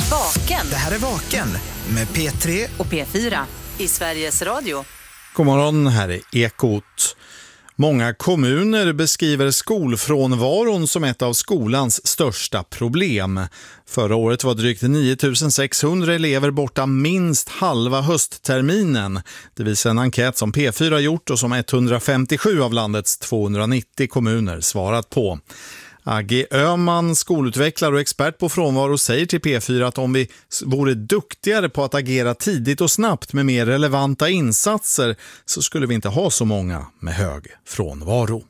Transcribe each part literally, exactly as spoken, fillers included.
Vaken. Det här är Vaken med P tre och P fyra i Sveriges Radio. God morgon, här är Ekot. Många kommuner beskriver skolfrånvaron som ett av skolans största problem. Förra året var drygt nio tusen sexhundra elever borta minst halva höstterminen. Det visar en enkät som P fyra gjort och som etthundrafemtiosju av landets tvåhundranittio kommuner svarat på. A G Öhman, skolutvecklare och expert på frånvaro, säger till P fyra att om vi vore duktigare på att agera tidigt och snabbt med mer relevanta insatser så skulle vi inte ha så många med hög frånvaro.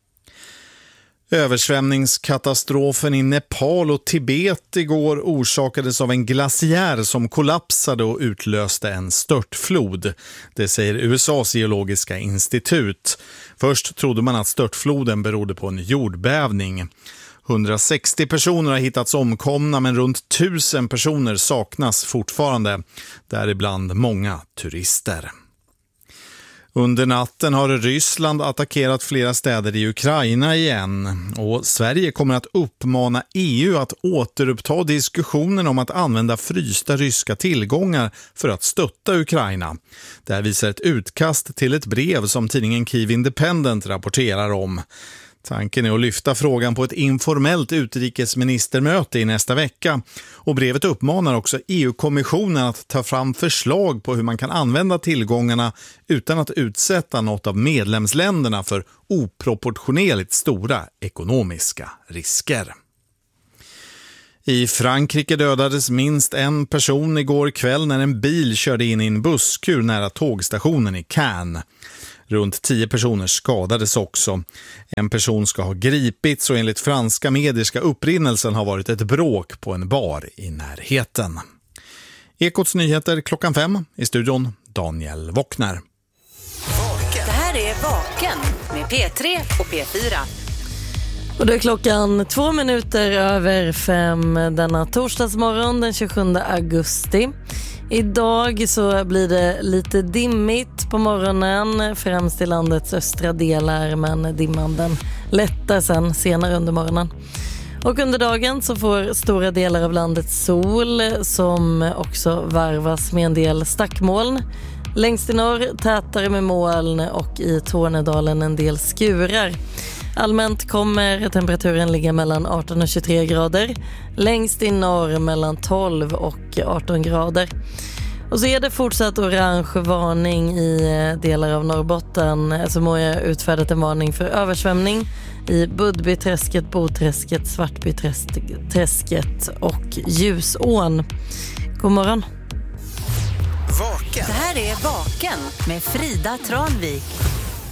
Översvämningskatastrofen i Nepal och Tibet igår orsakades av en glaciär som kollapsade och utlöste en störtflod. Det säger U S A:s geologiska institut. Först trodde man att störtfloden berodde på en jordbävning. hundrasextio personer har hittats omkomna, men runt tusen personer saknas fortfarande. Däribland många turister. Under natten har Ryssland attackerat flera städer i Ukraina igen och Sverige kommer att uppmana E U att återuppta diskussionen om att använda frysta ryska tillgångar för att stötta Ukraina. Det här visar ett utkast till ett brev som tidningen Kyiv Independent rapporterar om. Tanken är att lyfta frågan på ett informellt utrikesministermöte i nästa vecka. Och brevet uppmanar också E U-kommissionen att ta fram förslag på hur man kan använda tillgångarna utan att utsätta något av medlemsländerna för oproportionerligt stora ekonomiska risker. I Frankrike dödades minst en person igår kväll när en bil körde in i en busskur nära tågstationen i Cannes. Runt tio personer skadades också. En person ska ha gripits och enligt franska medier ska upprinnelsen ha varit ett bråk på en bar i närheten. Ekots nyheter klockan fem, i studion Daniel Wockner. Det här är Vaken med P tre och P fyra. Och det är klockan två minuter över fem denna torsdagsmorgon den tjugosjunde augusti. Idag så blir det lite dimmigt på morgonen, främst i landets östra delar, men dimman den lättar sen senare under morgonen. Och under dagen så får stora delar av landet sol som också varvas med en del stackmoln. Längst i norr tätare med moln och i Tornedalen en del skurar. Allmänt kommer temperaturen ligga mellan arton och tjugotre grader. Längst i norr mellan tolv och arton grader. Och så är det fortsatt orange varning i delar av Norrbotten. Så må jag utfärdat en varning för översvämning i Budbyträsket, Boträsket, Svartbyträsket och Ljusån. God morgon. Vaken. Det här är Vaken med Frida Tranvik.